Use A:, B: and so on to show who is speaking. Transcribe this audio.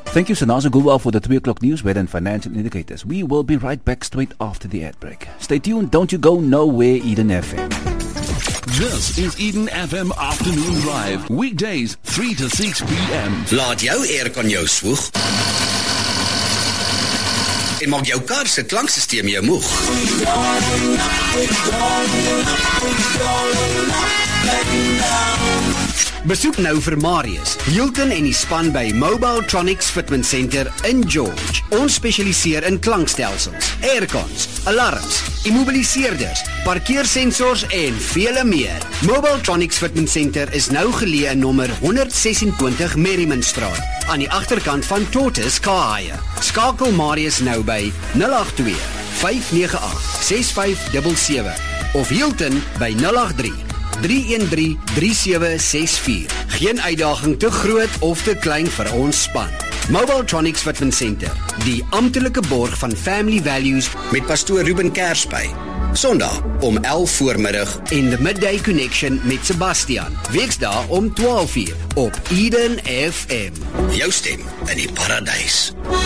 A: Thank you, Sanaza Gulwa, for the 3 o'clock news, weather and financial indicators. We will be right back straight after the ad break. Stay tuned, don't you go nowhere, Eden FM.
B: This is Eden FM Afternoon Drive. Weekdays, 3 to 6 p.m.
C: Laat jou aircon jou swoeg. En maak jou kar se klanksysteem jou moeg. Besoek nou vir Marius, Hilton en die span by Mobile Tronics Fitment Center in George. Ons spesialiseer in klankstelsels, aircons, alarms, immobiliseerders, parkeersensors en vele meer. Mobile Tronics Fitment Center is nou geleë in nommer 126 Merrimanstraat, aan die agterkant van Tortoise Car Hire. Skakel Marius nou by 082 598 6577 of Hilton by 083 313-3764. Geen uitdaging te groot of te klein vir ons span. Mobile Tronics Fitment Center, die amptelike borg van Family Values met pastoor Ruben Kersby. Sondag om 11 voormiddag en The Midday Connection met Sebastian. Weksdae om 12 uur op Eden FM. Jou stem in die paradys.